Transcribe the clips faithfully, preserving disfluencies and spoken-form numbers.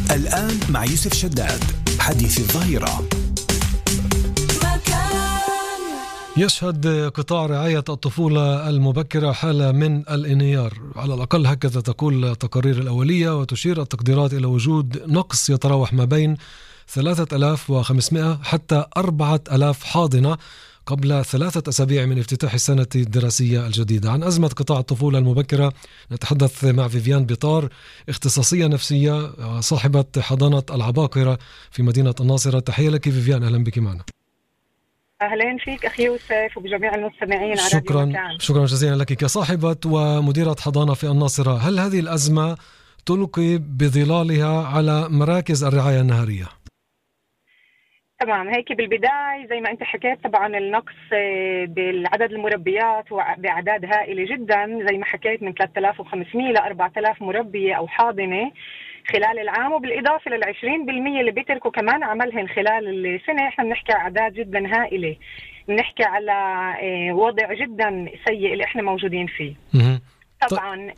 الآن مع يوسف شداد حديث الظهيرة. يشهد قطاع رعاية الطفولة المبكرة حالة من الانهيار، على الأقل هكذا تقول التقارير الأولية، وتشير التقديرات إلى وجود نقص يتراوح ما بين ثلاثة آلاف وخمسمائة حتى أربعة آلاف حاضنة قبل ثلاثة أسابيع من افتتاح السنة الدراسية الجديدة. عن أزمة قطاع الطفولة المبكرة نتحدث مع فيفيان بيطار، اختصاصية نفسية صاحبة حضانة العباقرة في مدينة الناصرة. تحية لك فيفيان، أهلا بك معنا. أهلا فيك أخي يوسف وبجميع المستمعين. شكرا على شكرا جزيلا لك كصاحبة ومديرة حضانة في الناصرة. هل هذه الأزمة تلقي بظلالها على مراكز الرعاية النهارية؟ تمام، هيك بالبداية زي ما أنت حكيت طبعا النقص بالعدد المربيات وبأعداد هائلة جدا، زي ما حكيت من ثلاثة آلاف وخمسمائة ل أربعة آلاف مربية أو حاضنة خلال العام، وبالإضافة للعشرين بالمية اللي بيتركوا كمان عملهم خلال السنة. احنا بنحكي أعداد جدا هائلة، بنحكي على وضع جدا سيء اللي احنا موجودين فيه. طبعا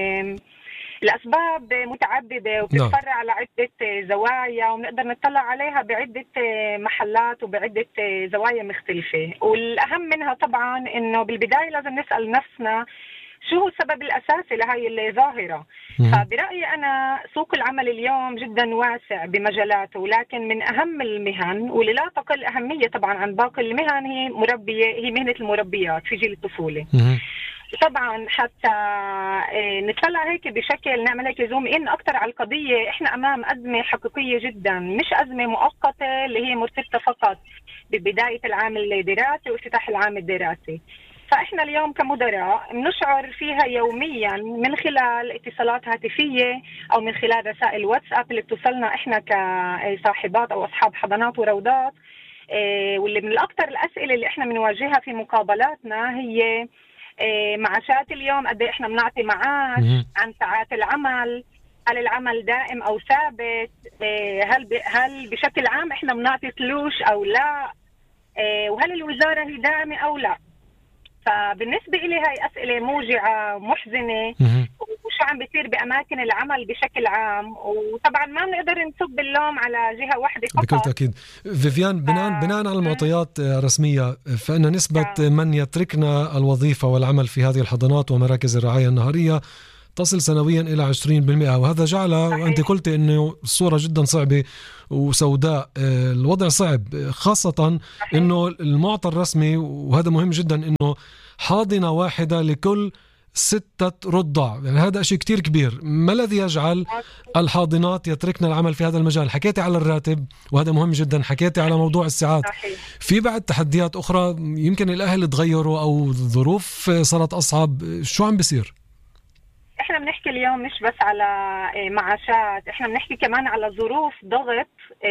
الأسباب متعددة وبتتفرع على عدة زوايا، وبنقدر نطلع عليها بعدة محلات وبعدة زوايا مختلفة، والأهم منها طبعا إنه بالبداية لازم نسأل نفسنا شو هو السبب الأساسي لهاي الظاهرة. فبرأيي أنا سوق العمل اليوم جدا واسع بمجالاته، ولكن من أهم المهن واللي لا تقل أهمية طبعا عن باقي المهن هي مربية هي مهنة المربيات في جيل الطفولة. طبعا حتى نطلع هيك بشكل نعمل هيك زوم إن أكتر على القضية، إحنا أمام أزمة حقيقية جدا، مش أزمة مؤقتة اللي هي مرتبطة فقط ببداية العام الدراسي وافتتاح العام الدراسي. فإحنا اليوم كمدراء بنشعر فيها يوميا من خلال اتصالات هاتفية أو من خلال رسائل واتساب اللي بتوصلنا إحنا كصاحبات أو أصحاب حضانات وروضات، واللي من الأكثر الأسئلة اللي إحنا بنواجهها في مقابلاتنا هي معاشات اليوم، قد إحنا بنعطي معاش، عن ساعات العمل، هل العمل دائم أو ثابت، هل هل بشكل عام إحنا بنعطي فلوس أو لا، وهل الوزارة هي داعمة أو لا. فبالنسبة إلي هاي أسئلة موجعة محزنة، وشو عم بيصير بأماكن العمل بشكل عام، وطبعا ما بنقدر نصب اللوم على جهة واحدة فقط. بكل تأكيد فيفيان، بناء بناء على المعطيات رسمية، فإن نسبة من يتركنا الوظيفة والعمل في هذه الحضانات ومراكز الرعاية النهارية تصل سنويا إلى عشرين بالمئة، وهذا جعل، وأنت قلت أنه الصورة جدا صعبة وسوداء، الوضع صعب، خاصة أنه المعطى الرسمي، وهذا مهم جدا، أنه حاضنة واحدة لكل ستة رضع. يعني هذا شيء كتير كبير. ما الذي يجعل الحاضنات يتركنا العمل في هذا المجال؟ حكيتي على الراتب وهذا مهم جدا، حكيتي على موضوع الساعات، في بعد تحديات أخرى، يمكن الأهل تغيروا أو الظروف صارت أصعب. شو عم بيصير؟ احنا بنحكي اليوم مش بس على معاشات، احنا بنحكي كمان على ظروف ضغط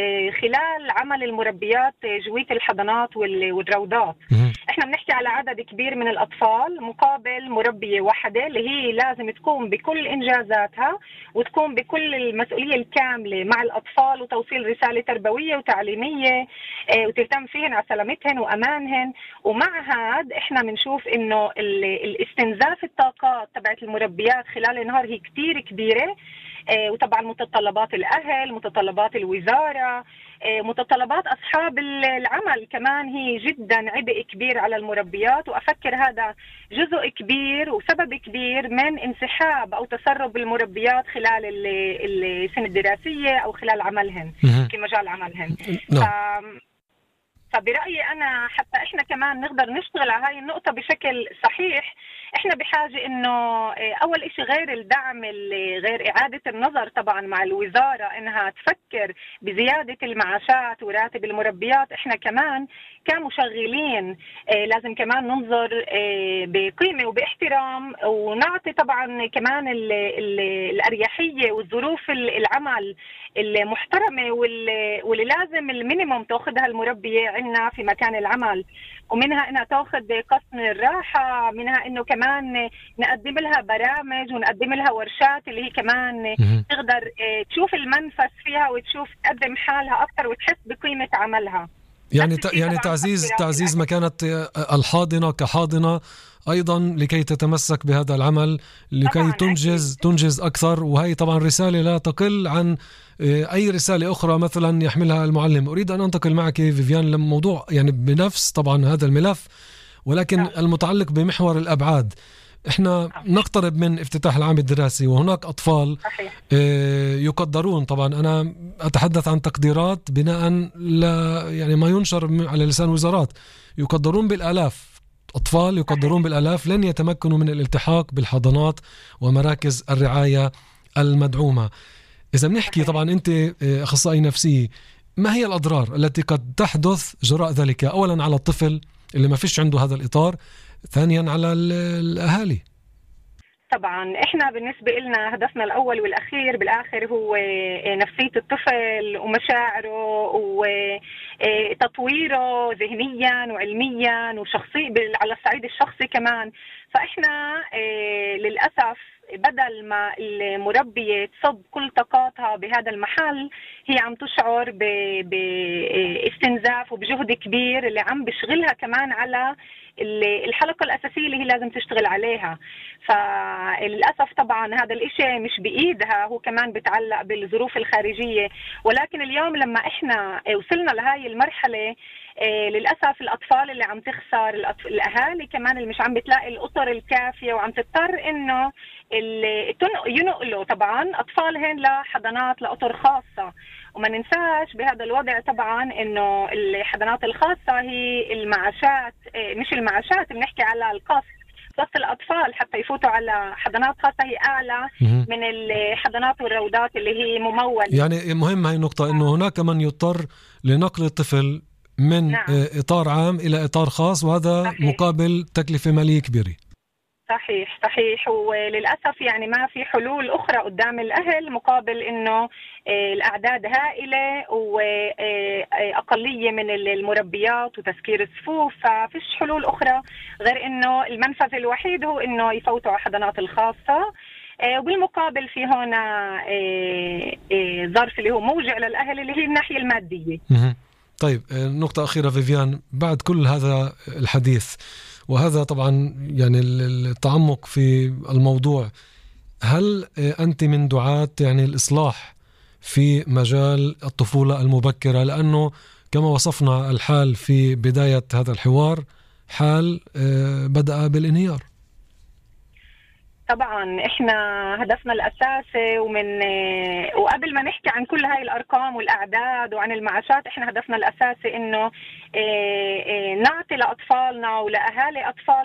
خلال عمل المربيات جوية الحضانات والروضات. احنا بنحكي على عدد كبير من الأطفال مقابل مربية واحدة اللي هي لازم تقوم بكل إنجازاتها وتقوم بكل المسؤولية الكاملة مع الأطفال وتوصيل رسالة تربوية وتعليمية وتهتم فيهن على سلامتهن وأمانهن. ومع هذا احنا بنشوف انه الاستنزاف الطاقات تبعت المربيات خلال النهار هي كتير كبيرة، وطبعا متطلبات الأهل، متطلبات الوزارة، متطلبات أصحاب العمل كمان هي جدا عبء كبير على المربيات. وأفكر هذا جزء كبير وسبب كبير من انسحاب أو تسرب المربيات خلال السنة الدراسية أو خلال عملهن في مجال عملهن. فبرأيي أنا حتى إحنا كمان نقدر نشتغل على هاي النقطة بشكل صحيح، إحنا بحاجة إنه أول إشي غير الدعم، غير إعادة النظر طبعا مع الوزارة إنها تفكر بزيادة المعاشات وراتب المربيات، إحنا كمان كمشغلين لازم كمان ننظر بقيمة وباحترام، ونعطي طبعا كمان ال ال الأريحية والظروف العمل المحترمة واللي لازم المينيموم تأخذها المربية عنا في مكان العمل، ومنها إنها تأخذ قسط من الراحة، منها إنه كمان نقدم لها برامج ونقدم لها ورشات اللي هي كمان تقدر تشوف المنفس فيها وتشوف تقدم حالها أكتر وتحس بقيمة عملها. يعني ت... يعني تعزيز تعزيز مكانة الحاضنة كحاضنة أيضا لكي تتمسك بهذا العمل، لكي تنجز أكيد. تنجز أكثر. وهي طبعا رسالة لا تقل عن أي رسالة أخرى مثلا يحملها المعلم. أريد أن أنتقل معك فيفيان لموضوع يعني بنفس طبعا هذا الملف، ولكن نعم. المتعلق بمحور الأبعاد. احنا نقترب من افتتاح العام الدراسي، وهناك أطفال صحيح. يقدرون، طبعا أنا أتحدث عن تقديرات بناء لا يعني ما ينشر على لسان وزارات، يقدرون بالآلاف، أطفال يقدرون بالآلاف لن يتمكنوا من الالتحاق بالحضانات ومراكز الرعاية المدعومة. إذا بنحكي طبعا أنت أخصائي نفسي، ما هي الأضرار التي قد تحدث جراء ذلك؟ أولا على الطفل اللي ما فيش عنده هذا الإطار، ثانيا على الأهالي. طبعا احنا بالنسبة لنا هدفنا الأول والأخير بالآخر هو نفسية الطفل ومشاعره وتطويره ذهنيا وعلميا وشخصي على الصعيد الشخصي كمان. فاحنا للأسف بدل ما المربية تصب كل طاقاتها بهذا المحل، هي عم تشعر باستنزاف وبجهد كبير اللي عم بشغلها كمان على الحلقة الأساسية اللي هي لازم تشتغل عليها. فللأسف طبعا هذا الإشي مش بإيدها، هو كمان بتعلق بالظروف الخارجية. ولكن اليوم لما إحنا وصلنا لهاي المرحلة، للأسف الأطفال اللي عم تخسر، الأهالي كمان اللي مش عم بتلاقي الأطر الكافية وعم تضطر إنه ينقلوا طبعا أطفالهن لحضانات لأطر خاصة. وما ننساش بهذا الوضع طبعا إنه الحضانات الخاصة هي المعاشات، مش المعاشات، بنحكي على القسط قسط الأطفال حتى يفوتوا على حضانات خاصة هي أعلى من الحضانات والروضات اللي هي ممولة. يعني مهم هاي النقطة، إنه هناك من يضطر لنقل الطفل من نعم. إطار عام إلى إطار خاص، وهذا صحيح. مقابل تكلفة مالية كبيرة. صحيح صحيح. وللأسف يعني ما في حلول أخرى قدام الأهل مقابل إنه الأعداد هائلة وأقلية من المربيات وتسكير الصفوف، ففيش حلول أخرى غير إنه المنفذ الوحيد هو إنه يفوتوا على الحضانات الخاصة. وبالمقابل في هنا ظرف اللي هو موجع للأهل اللي هي الناحية المادية. طيب نقطة أخيرة فيفيان، بعد كل هذا الحديث وهذا طبعا يعني التعمق في الموضوع، هل أنت من دعاة يعني الإصلاح في مجال الطفولة المبكرة؟ لأنه كما وصفنا الحال في بداية هذا الحوار حال بدأ بالانهيار. طبعا احنا هدفنا الاساسي ومن وقبل ما نحكي عن كل هاي الارقام والاعداد وعن المعاشات، احنا هدفنا الاساسي انه نعطي لاطفالنا ولاهالي اطفال